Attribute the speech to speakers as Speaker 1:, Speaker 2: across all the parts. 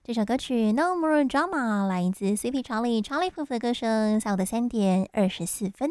Speaker 1: 这首歌曲《No More Drama》来自 CP 查理夫妇的歌声，下午的3:24。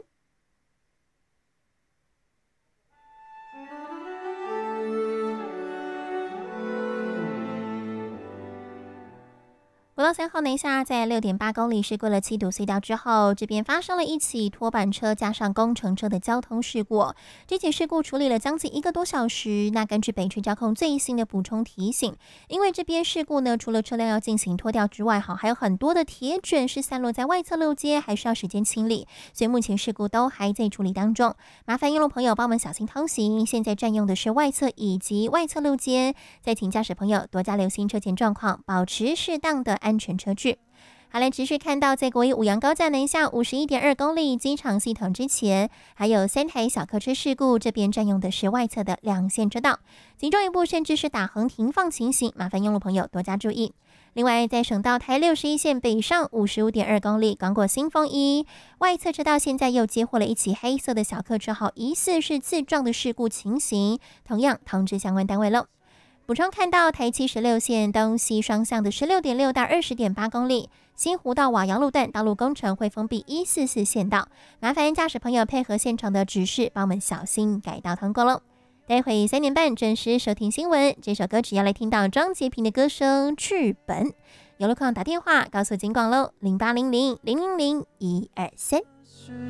Speaker 1: 国道3号南下在6.8公里事故了7堵隧道之后，这边发生了一起拖板车加上工程车的交通事故。这起事故处理了将近1个多小时。那根据北区交控最新的补充提醒，因为这边事故呢，除了车辆要进行拖吊之外，还有很多的铁卷是散落在外侧路街，还需要时间清理，所以目前事故都还在处理当中。麻烦一路朋友帮我们小心通行，现在占用的是外侧以及外侧路街，再请驾驶朋友多加留心车前状况，保持适当的安全车距。好来，持续看到在国一五杨高架南下51.2公里机场系统之前，还有3台小客车事故，这边占用的是外侧的2线车道，警钟一部甚至是打横停放情形，麻烦用路朋友多加注意。另外，在省道台61线北上55.2公里，刚过新丰一外侧车道，现在又接获了一起黑色的小客车号疑似是自撞的事故情形，同样通知相关单位喽。补充看到台76线东西双向的16.6到20.8公里，新湖到瓦阳路段道路工程会封闭144线道，麻烦驾驶朋友配合现场的指示，帮我们小心改道通过喽。待会3点半准时收听新闻，这首歌只要来听到张洁平的歌声《剧本》，有路况打电话告诉警广喽，0800 000 123。